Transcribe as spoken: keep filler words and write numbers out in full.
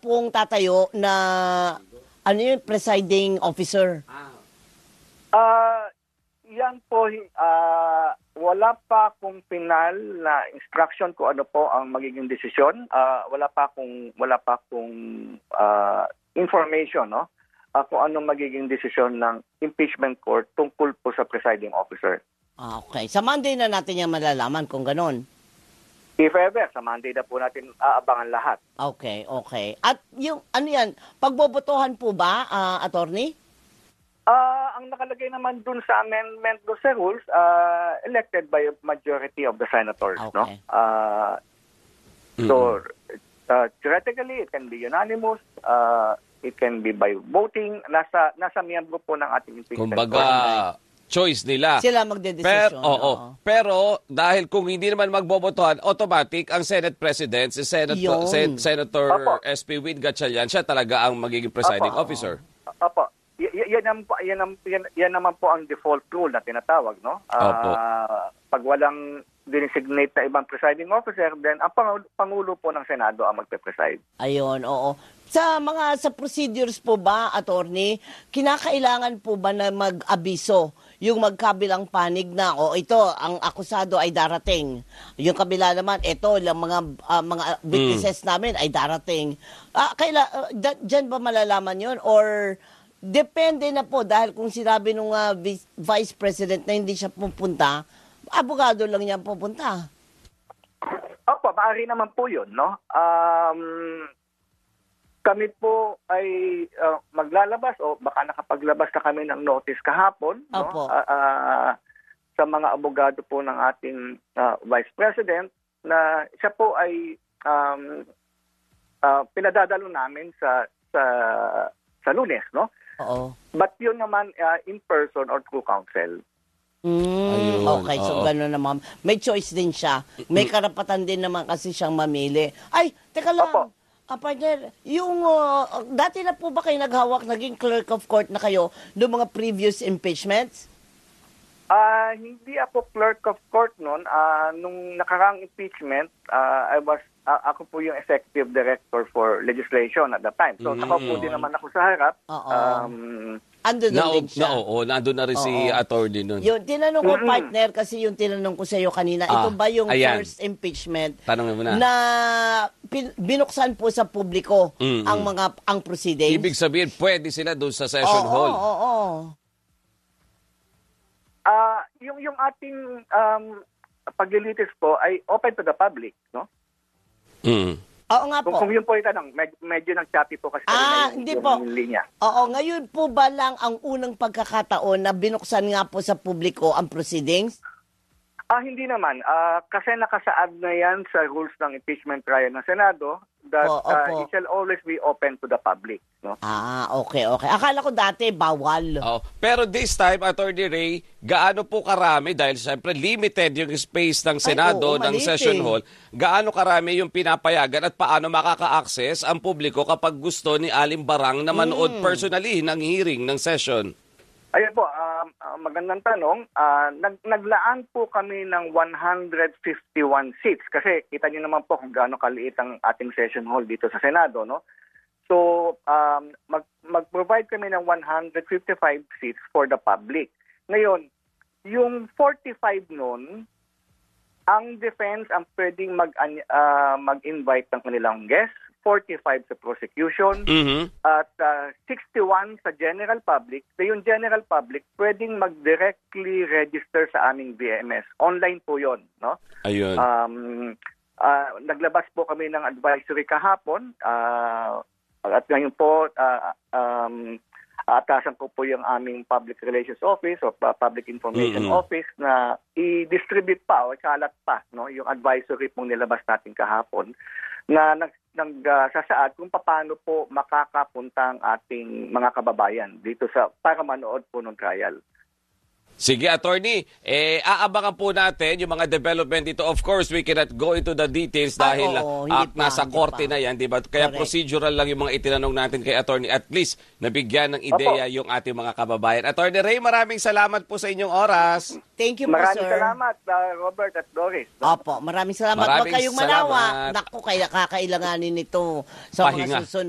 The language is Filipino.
pong tatayo na ano yung presiding officer? Ah, yan po, ah, wala pa akong final na instruction kung ano po ang magiging desisyon. Ah, wala pa akong wala pa akong ah, information, no? Ah, kung anong magiging desisyon ng impeachment court tungkol po sa presiding officer. Ah, okay. Sa Monday na natin yan malalaman kung ganon. If ever, sa Monday na po natin aabangan lahat. Okay, okay. At yung, ano yan, pagbobotohan po ba, uh, attorney? Ah, ang nakalagay naman dun sa amendment do sa rules, ah, elected by a majority of the senators, Okay. no? Ah, so, uh, theoretically, it can be unanimous, uh, it can be by voting, nasa nasa miyembro po ng ating impeachment Kumbaga, court. choice nila. Sila Pero, magdedesisyon. oo. oo. Pero dahil kung hindi naman magbobotohan, automatic ang Senate President, si Senator, Yun. Sen- Senator Opo. S P Win Gatchalian, siya talaga ang magiging presiding Opo. officer. Opo. Y- y- yan, naman po, yan, naman- yan, yan naman po ang default rule na tinatawag, no? Ah, Opo. pag walang designate na ibang presiding officer, then ang Pangulo, Pangulo po ng Senado ang magpe-preside. Ayun, oo. Sa mga sa procedures po ba, attorney, kinakailangan po ba na mag-abiso yung magkabilang panig na o ito ang akusado ay darating. Yung kabila naman ito lang mga ah, mga witnesses namin ay darating. Ah kaila uh, da, diyan ba malalaman 'yon or depende na po dahil kung sinabi nung uh, vice president na hindi siya pupunta, abogado lang niya pupunta. Opo, maaari naman po yun, no? Um, kami po ay uh, maglalabas o baka nakapaglabas na kami ng notice kahapon, Opo. no? Uh, uh, sa mga abogado po ng ating uh, vice president na siya po ay um, uh, pinadadalo namin sa sa sa Lunes, no? Oo. But yun naman uh, in person or through counsel. Mm, Ayun, okay, so oo. gano'n naman. May choice din siya. May karapatan din naman kasi siyang mamili. Ay, teka lang. Opo. Ah, partner, yung uh, dati na po ba kayo naghawak, naging clerk of court na kayo noong mga previous impeachments? Ah, hindi ako clerk of court noon. Ah, nung nakaraang impeachment, ah, I was ah, ako po yung executive director for legislation at that time. So Mm. nakaupo din naman ako sa harap. Oo. Um, Ando Na, doon din na, siya. oo, nandun na rin si Oo. attorney nun. Yun, tinanong ko, Mm-mm. partner, kasi yung tinanong ko sa iyo kanina, Ah, ito ba yung ayan. first impeachment Tanongin mo na. na pin- binuksan po sa publiko Mm-mm. ang mga ang proceedings? Ibig sabihin, pwede sila doon sa session Oo, hall. Oo, oo. ah, yung yung ating um, paglilitis po ay open to the public, no? Mm. Oo nga Kung, po. kung yun po yung tanong, med- medyo nag-choppy po kasi Ah, kanina yung- hindi yung po. linya. Oo, ngayon po ba lang ang unang pagkakataon na binuksan nga po sa publiko ang proceedings? Ah, hindi naman. Ah, kasi nakasaad na yan sa rules ng impeachment trial ng Senado that Oo, ah, opo. it shall always be open to the public, no? Ah, okay, okay. Akala ko dati bawal. Oh, pero this time, Attorney Ray, gaano po karami, dahil siyempre limited yung space ng Senado, oo, ng maliit session eh. hall, gaano karami yung pinapayagan at paano makaka-access ang publiko kapag gusto ni Alim Barang na manood Hmm. personally ng hearing ng session? Ayun po, um, uh, magandang tanong. Ah, nag naglaan po kami ng one hundred fifty-one seats kasi kita niyo naman po kung gaano kaliit ang ating session hall dito sa Senado, no? So, um, mag mag-provide kami ng one hundred fifty-five seats for the public. Ngayon, yung forty-five noon, ang defense ang pwedeng mag uh, mag-invite ng kanilang guests, forty-five sa prosecution, Mhm. at uh, sixty-one sa general public. So yung general public pwedeng mag-directly register sa aming V M S. Online po yon, no? Ayun. Um, ah, naglabas po kami ng advisory kahapon. ah, at ngayon po, ah, um, aatasan ko po yung aming public relations office o pa- public information Mm-mm. office na i-distribute pa o ikalat pa, no, yung advisory pong nilabas natin kahapon na nag nagsasaad kung paano po makakapunta ang ating mga kababayan dito sa para manood po ng trial. Sige, Attorney, eh, aabangan po natin yung mga development dito. Of course, we cannot go into the details Ah, dahil oo, ah, hindi pa, nasa hindi korte pa. na yan, di ba? Kaya Correct. procedural lang yung mga itinanong natin kay Attorney. At least, nabigyan ng ideya Opo. yung ating mga kababayan. Attorney Ray, maraming salamat po sa inyong oras. Thank you po, Maraming sir. salamat, uh, Robert at Doris. Opo, maraming salamat. Maraming Huwag kayong manawa. salamat. Naku, kaya kakailanganin nito sa Pahinga. mga susunod.